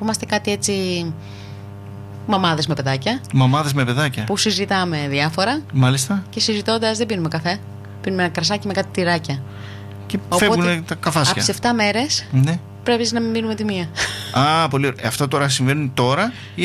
είμαστε κάτι έτσι. Μαμάδες με παιδάκια. Μαμάδες με παιδάκια. Που συζητάμε διάφορα. Μάλιστα. Και συζητώντας δεν πίνουμε καφέ. Πίνουμε ένα κρασάκι με κάτι τυράκια. Και φεύγουν τα καφάσια. Από τις 7 μέρες ναι. πρέπει να μην μείνουμε τη μία. Α, πολύ ωραία. Αυτό τώρα συμβαίνει τώρα ή